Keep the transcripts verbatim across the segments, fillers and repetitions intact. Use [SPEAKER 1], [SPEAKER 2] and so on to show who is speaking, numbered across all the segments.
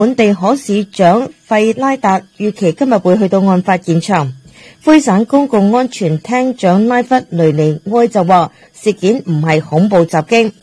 [SPEAKER 1] 本地可市長費拉達預期今日會去到案發現場。魁省公共安全廳長拉弗雷尼埃就話事件唔係恐怖襲擊。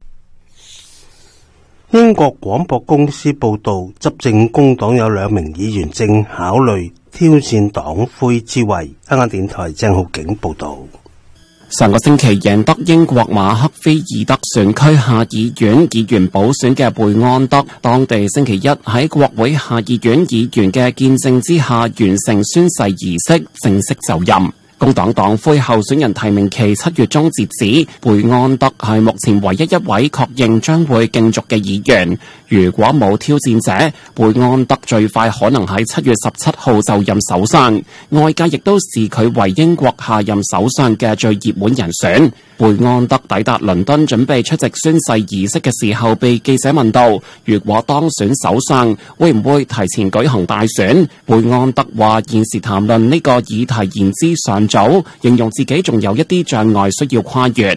[SPEAKER 2] 英國廣播公司報道，執政工黨有兩名議員正考慮挑戰黨魁之位。香港電台鄭浩景報道。
[SPEAKER 3] 上個星期贏得英國馬克菲爾德選區下議院議員補選嘅貝安德，當地星期一喺國會下議院議員嘅見證之下完成宣誓儀式，正式就任。工黨黨魁候選人提名期七月中截止，貝安德係目前唯一一位確認將會競逐嘅議員。如果冇挑戰者，貝安德最快可能喺七月十七號就任首相。外界亦都視佢為英國下任首相嘅最熱門人選。貝安德抵達倫敦準備出席宣誓儀式嘅時候，被記者問到如果當選首相，會唔會提前舉行大選？貝安德話現時談論呢個議題言之尚早，形容自己仲有一啲障礙需要跨越。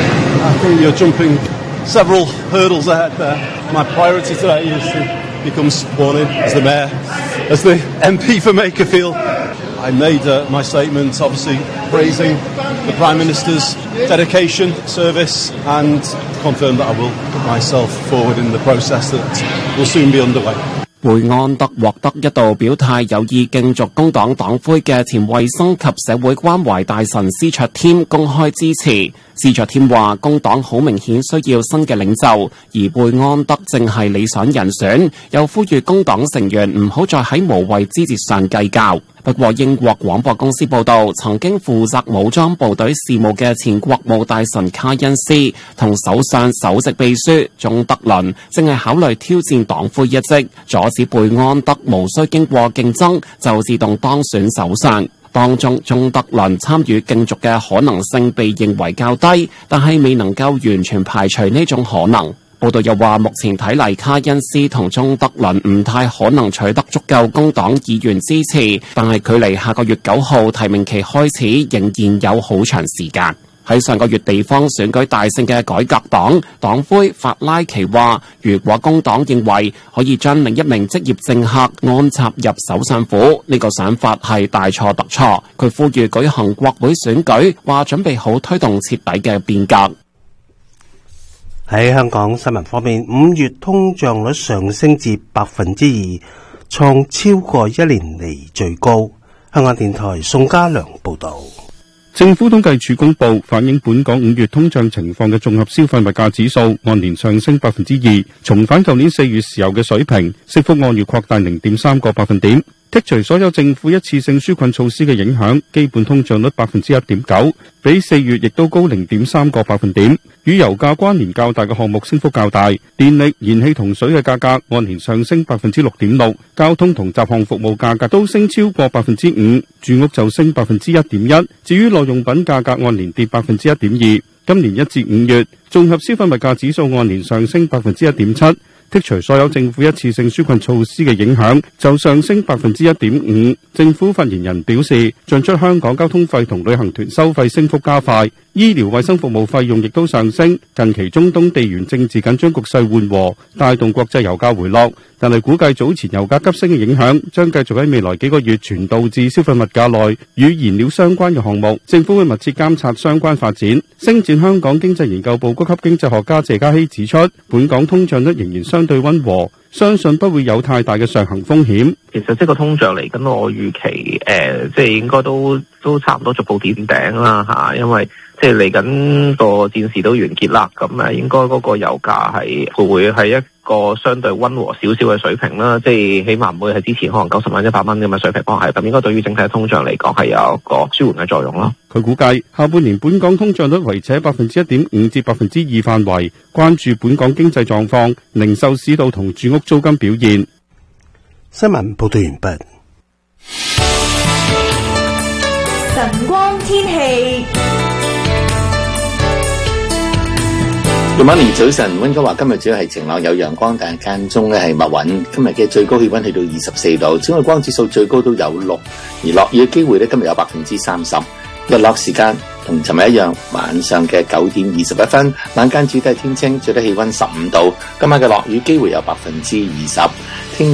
[SPEAKER 4] Several hurdles ahead there. My priority today is to become sworn in as the mayor, as the M P for Makerfield. I made uh, my statement, obviously praising the Prime Minister's dedication, service, and confirmed that I will put myself forward in the process that will soon be underway.
[SPEAKER 3] 貝安德獲得一度表態有意競逐工黨黨魁嘅前衛生及社會關懷大臣斯卓添公開支持。斯卓添話工黨好明顯需要新嘅領袖，而貝安德正係理想人選，又呼籲工黨成員唔好再喺無謂枝節上計較。不過英國廣播公司報道，曾經負責武裝部隊事務嘅前國務大臣卡恩斯同首相首席秘書鍾德倫正係考慮挑戰黨魁一職，阻止貝安德無需經過競爭就自動當選首相。當中鍾德倫參與競逐嘅可能性被認為較低，但係未能夠完全排除呢種可能。報道又話，目前睇嚟卡恩斯同鍾德倫唔太可能取得足夠工黨議員支持，但係距離下個月九號提名期開始仍然有好長時間。喺上個月地方選舉大勝嘅改革黨黨魁法拉奇話，如果工黨認為可以將另一名職業政客安插入首相府，呢、這個想法係大錯特錯。佢呼籲舉行國會選舉，話準備好推動徹底嘅變革。
[SPEAKER 2] 喺香港新聞方面，五月通脹率上升至百分之二，創超過一年嚟最高。香港電台宋家良報道。
[SPEAKER 5] 政府統計處公布反映本港五月通脹情況嘅綜合消費物價指數按年上升百分之二，重返舊年四月時候嘅水平，升幅按月擴大零點三個百分點。剔除所有政府一次性紓困措施嘅影響，基本通脹率百分之一點九，比四月亦都高零點三個百分點。與油價關聯較大嘅項目升幅較大，電力、燃氣同水嘅價格按年上升百分之六點六，交通同雜項服務價格都升超過百分之五，住屋就升百分之一點一。至於耐用品價格按年跌百分之一點二。今年一至五月，綜合消費物價指數按年上升百分之一點七。剔除所有政府一次性紓困措施嘅影響，就上升百分之一點五。政府發言人表示，進出香港交通費同旅行團收費升幅加快，醫療衛生服務費用亦都上升。近期中東地緣政治緊張局勢緩和，帶動國際油價回落，但係估計早前油價急升嘅影響將繼續喺未來幾個月傳導至消費物價內與燃料相關嘅項目。政府會密切監察相關發展。星展香港經濟研究部高級經濟學家謝嘉熙指出，本港通脹率仍然相對溫和，相信不會有太大嘅上行風險。
[SPEAKER 6] 其實即係個通脹嚟緊，我預期誒、呃，即係應該都都差唔多逐步見頂啦嚇，因為即係嚟緊個戰事都完結啦，咁誒應該嗰個油價係會係一個相對溫和少少嘅水平啦，即係起碼唔會係之前可能九十蚊一百蚊咁嘅水平，可能係咁，應該對於整體嘅通脹嚟講係有一個舒緩嘅作用咯。
[SPEAKER 5] 佢估計下半年本港通脹率維持喺百分之一點五至百分之二範圍，關注本港經濟狀況、零售市道同住屋租金表現。
[SPEAKER 2] 新聞報道完畢。
[SPEAKER 7] 晨光天氣。
[SPEAKER 8] good morning，早晨，溫哥華今日主要係晴朗有陽光，但係間中咧係密雲。今日嘅最高氣溫去到二十四度，紫外光指數最高都有六，而落雨嘅機會咧今日有百分之三十。日落時間同尋日一樣，晚上嘅九點二十一分，晚間主要係天清，最低氣溫十五度。今晚嘅落雨機會有百分之二十。